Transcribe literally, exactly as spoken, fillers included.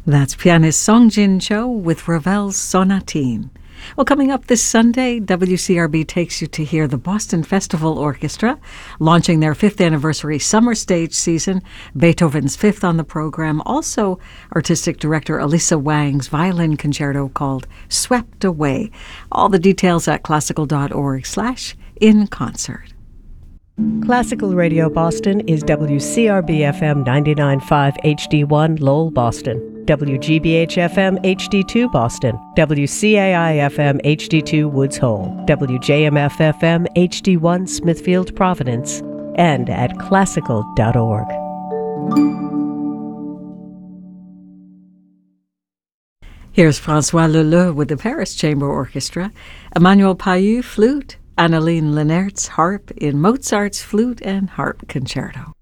That's pianist Song Jin Cho with Ravel's Sonatine. Well, coming up this Sunday, W C R B takes you to hear the Boston Festival Orchestra launching their fifth anniversary summer stage season. Beethoven's Fifth on the program. Also, artistic director Elisa Wang's violin concerto called Swept Away. All the details at classical.org slash in concert. Classical Radio Boston is W C R B F M ninety-nine point five H D one Lowell, Boston, W G B H F M H D two Boston, W C A I F M H D two Woods Hole, W J M F F M H D one Smithfield, Providence, and at classical dot org. Here's François Leleu with the Paris Chamber Orchestra, Emmanuel Payut, flute, Annaline Lenertz, harp in Mozart's Flute and Harp Concerto.